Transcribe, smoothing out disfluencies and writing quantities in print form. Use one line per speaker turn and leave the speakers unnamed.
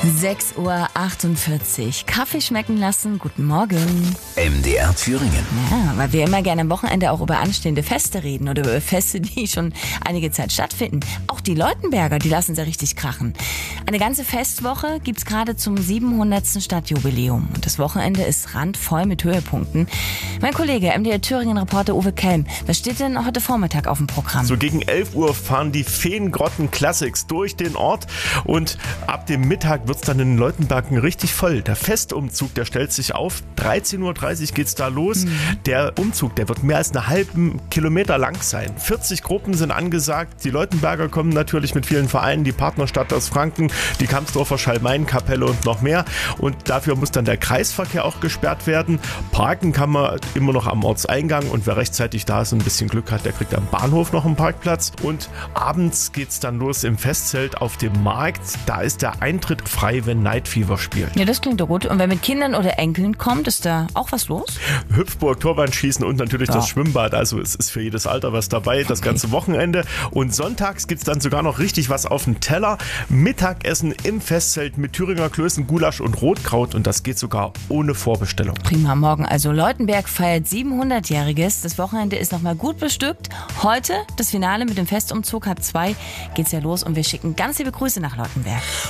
6:48 Uhr. Kaffee schmecken lassen. Guten Morgen.
MDR Thüringen.
Ja, weil wir immer gerne am Wochenende auch über anstehende Feste reden oder über Feste, die schon einige Zeit stattfinden. Auch die Leutenberger, die lassen sie richtig krachen. Eine ganze Festwoche gibt's gerade zum 700. Stadtjubiläum. Und das Wochenende ist randvoll mit Höhepunkten. Mein Kollege, MDR Thüringen-Reporter Uwe Kelm, was steht denn heute Vormittag auf dem Programm?
So gegen 11 Uhr fahren die Feengrotten Classics durch den Ort und ab dem Mittag wird's dann in Leutenbergen richtig voll. Der Festumzug, der stellt sich auf. 13:30 Uhr geht's da los. Der Umzug, der wird mehr als einen halben Kilometer lang sein. 40 Gruppen sind angesagt. Die Leutenberger kommen natürlich mit vielen Vereinen, die Partnerstadt aus Franken, die Kamsdorfer Schalmeienkapelle und noch mehr. Und dafür muss dann der Kreisverkehr auch gesperrt werden. Parken kann man immer noch am Ortseingang und wer rechtzeitig da ist und ein bisschen Glück hat, der kriegt am Bahnhof noch einen Parkplatz. Und abends geht's dann los im Festzelt auf dem Markt. Da ist der Eintritt frei, wenn Night Fever spielt.
Ja, das klingt doch gut. Und wer mit Kindern oder Enkeln kommt, ist da auch was los?
Hüpfburg, Torwandschießen und natürlich das Schwimmbad. Also es ist für jedes Alter was dabei, das ganze Wochenende. Und sonntags gibt's dann sogar noch richtig was auf dem Teller. Mittagessen im Festzelt mit Thüringer Klößen, Gulasch und Rotkraut. Und das geht sogar ohne Vorbestellung.
Prima, morgen also Leutenberg feiert 700-Jähriges. Das Wochenende ist nochmal gut bestückt. Heute das Finale mit dem Festumzug, 1:30 geht's ja los und wir schicken ganz liebe Grüße nach Leutenberg.